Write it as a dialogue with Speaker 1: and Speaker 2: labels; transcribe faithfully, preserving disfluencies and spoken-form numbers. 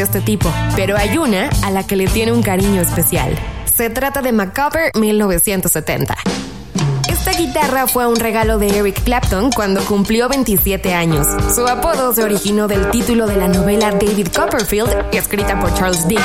Speaker 1: este tipo, pero hay una a la que le tiene un cariño especial. Se trata de Macabre mil novecientos setenta. Esta guitarra fue un regalo de Eric Clapton cuando cumplió veintisiete años. Su apodo se originó del título de la novela David Copperfield, escrita por Charles Dickens.